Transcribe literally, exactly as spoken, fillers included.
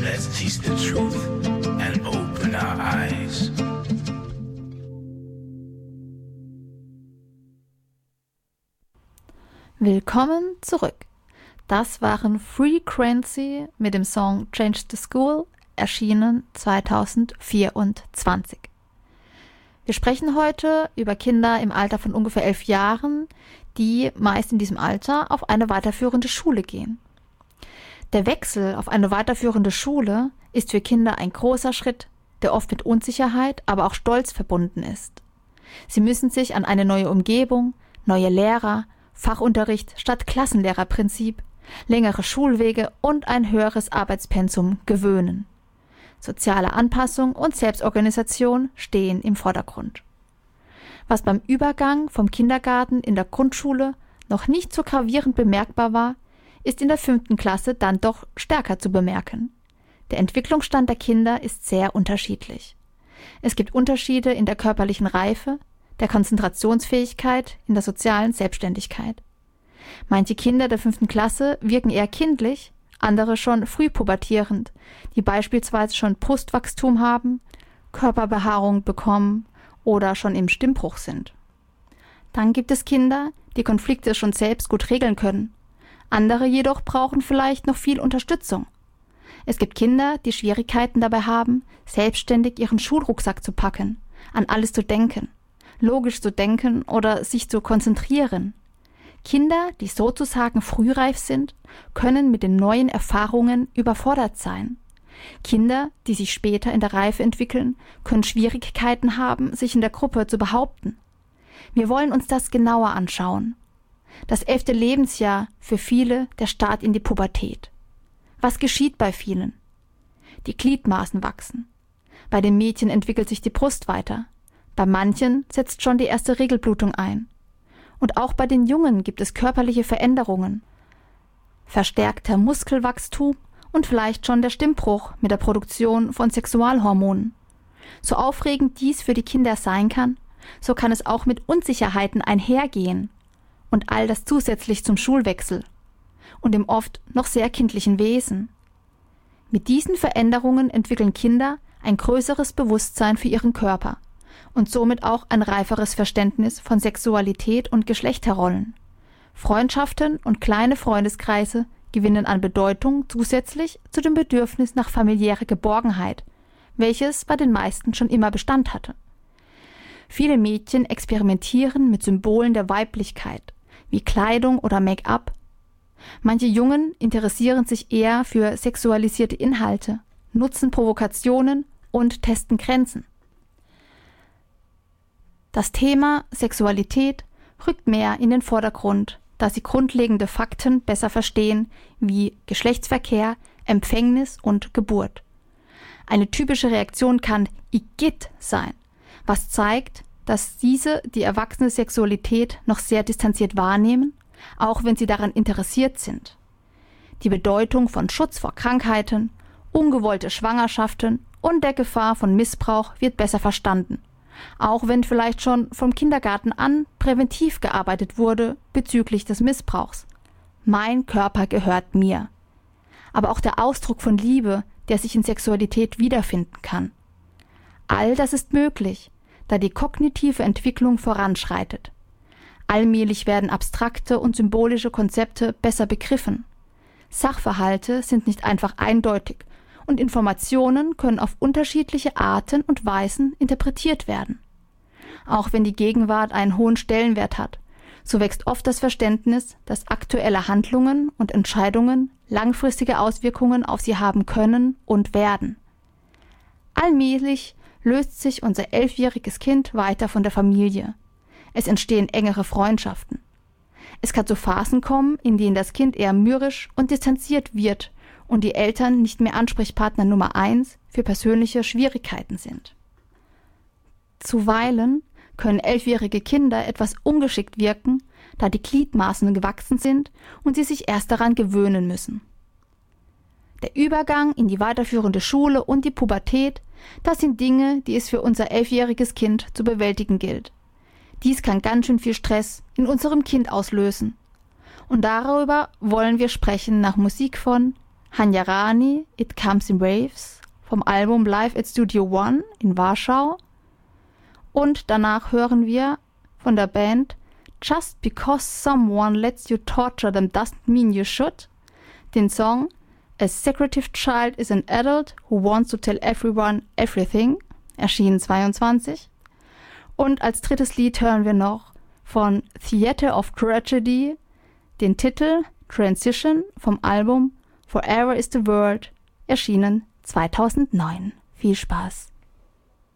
let's teach the truth and open our eyes. Willkommen zurück. Das waren Frequency mit dem Song Change the School, erschienen zweitausendvierundzwanzig. Wir sprechen heute über Kinder im Alter von ungefähr elf Jahren, die meist in diesem Alter auf eine weiterführende Schule gehen. Der Wechsel auf eine weiterführende Schule ist für Kinder ein großer Schritt, der oft mit Unsicherheit, aber auch Stolz verbunden ist. Sie müssen sich an eine neue Umgebung, neue Lehrer, Fachunterricht statt Klassenlehrerprinzip, längere Schulwege und ein höheres Arbeitspensum gewöhnen. Soziale Anpassung und Selbstorganisation stehen im Vordergrund. Was beim Übergang vom Kindergarten in der Grundschule noch nicht so gravierend bemerkbar war, ist in der fünften Klasse dann doch stärker zu bemerken. Der Entwicklungsstand der Kinder ist sehr unterschiedlich. Es gibt Unterschiede in der körperlichen Reife, der Konzentrationsfähigkeit, in der sozialen Selbstständigkeit. Manche Kinder der fünften Klasse wirken eher kindlich, andere schon frühpubertierend, die beispielsweise schon Brustwachstum haben, Körperbehaarung bekommen oder schon im Stimmbruch sind. Dann gibt es Kinder, die Konflikte schon selbst gut regeln können. Andere jedoch brauchen vielleicht noch viel Unterstützung. Es gibt Kinder, die Schwierigkeiten dabei haben, selbstständig ihren Schulrucksack zu packen, an alles zu denken, logisch zu denken oder sich zu konzentrieren. Kinder, die sozusagen frühreif sind, können mit den neuen Erfahrungen überfordert sein. Kinder, die sich später in der Reife entwickeln, können Schwierigkeiten haben, sich in der Gruppe zu behaupten. Wir wollen uns das genauer anschauen. Das elfte Lebensjahr für viele der Start in die Pubertät. Was geschieht bei vielen? Die Gliedmaßen wachsen. Bei den Mädchen entwickelt sich die Brust weiter. Bei manchen setzt schon die erste Regelblutung ein. Und auch bei den Jungen gibt es körperliche Veränderungen. Verstärkter Muskelwachstum und vielleicht schon der Stimmbruch mit der Produktion von Sexualhormonen. So aufregend dies für die Kinder sein kann, so kann es auch mit Unsicherheiten einhergehen. Und all das zusätzlich zum Schulwechsel und dem oft noch sehr kindlichen Wesen. Mit diesen Veränderungen entwickeln Kinder ein größeres Bewusstsein für ihren Körper und somit auch ein reiferes Verständnis von Sexualität und Geschlechterrollen. Freundschaften und kleine Freundeskreise gewinnen an Bedeutung zusätzlich zu dem Bedürfnis nach familiärer Geborgenheit, welches bei den meisten schon immer Bestand hatte. Viele Mädchen experimentieren mit Symbolen der Weiblichkeit, wie Kleidung oder Make-up. Manche Jungen interessieren sich eher für sexualisierte Inhalte, nutzen Provokationen und testen Grenzen. Das Thema Sexualität rückt mehr in den Vordergrund, da sie grundlegende Fakten besser verstehen, wie Geschlechtsverkehr, Empfängnis und Geburt. Eine typische Reaktion kann Igitt sein, was zeigt, dass diese die erwachsene Sexualität noch sehr distanziert wahrnehmen, auch wenn sie daran interessiert sind. Die Bedeutung von Schutz vor Krankheiten, ungewollte Schwangerschaften und der Gefahr von Missbrauch wird besser verstanden, auch wenn vielleicht schon vom Kindergarten an präventiv gearbeitet wurde bezüglich des Missbrauchs. Mein Körper gehört mir. Aber auch der Ausdruck von Liebe, der sich in Sexualität wiederfinden kann. All das ist möglich, da die kognitive Entwicklung voranschreitet. Allmählich werden abstrakte und symbolische Konzepte besser begriffen. Sachverhalte sind nicht einfach eindeutig und Informationen können auf unterschiedliche Arten und Weisen interpretiert werden. Auch wenn die Gegenwart einen hohen Stellenwert hat, so wächst oft das Verständnis, dass aktuelle Handlungen und Entscheidungen langfristige Auswirkungen auf sie haben können und werden. Allmählich löst sich unser elfjähriges Kind weiter von der Familie. Es entstehen engere Freundschaften. Es kann zu Phasen kommen, in denen das Kind eher mürrisch und distanziert wird und die Eltern nicht mehr Ansprechpartner Nummer eins für persönliche Schwierigkeiten sind. Zuweilen können elfjährige Kinder etwas ungeschickt wirken, da die Gliedmaßen gewachsen sind und sie sich erst daran gewöhnen müssen. Der Übergang in die weiterführende Schule und die Pubertät, das sind Dinge, die es für unser elfjähriges Kind zu bewältigen gilt. Dies kann ganz schön viel Stress in unserem Kind auslösen. Und darüber wollen wir sprechen nach Musik von Hanya Rani, It Comes in Waves vom Album Live at Studio One in Warschau. Und danach hören wir von der Band Just Because Someone Lets You Torture Them Doesn't Mean You Should den Song A Secretive Child is an Adult Who Wants to Tell Everyone Everything, erschienen zweiundzwanzig. Und als drittes Lied hören wir noch von Theater of Tragedy den Titel Transition vom Album Forever is the World, erschienen zweitausendneun. Viel Spaß!